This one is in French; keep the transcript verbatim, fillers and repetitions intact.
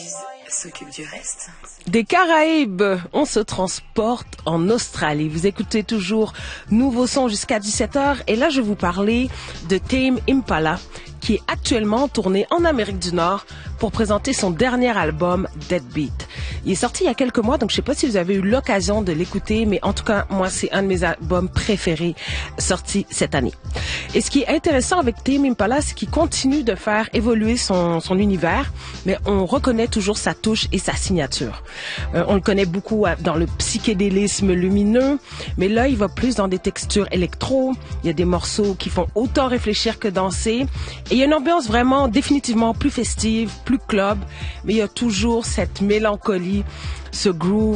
S'occupe du reste. Des Caraïbes, on se transporte en Australie. Vous écoutez toujours Nouveau Son jusqu'à dix-sept heures et là je vais vous parler de Tame Impala qui est actuellement tourné en Amérique du Nord pour présenter son dernier album Deadbeat. Il est sorti il y a quelques mois, donc je sais pas si vous avez eu l'occasion de l'écouter, mais en tout cas, moi, c'est un de mes albums préférés sortis cette année. Et ce qui est intéressant avec Tame Impala, c'est qu'il continue de faire évoluer son, son univers, mais on reconnaît toujours sa touche et sa signature. Euh, on le connaît beaucoup dans le psychédélisme lumineux, mais là, il va plus dans des textures électro. Il y a des morceaux qui font autant réfléchir que danser. Et il y a une ambiance vraiment définitivement plus festive, plus club, mais il y a toujours cette mélancolie, ce groove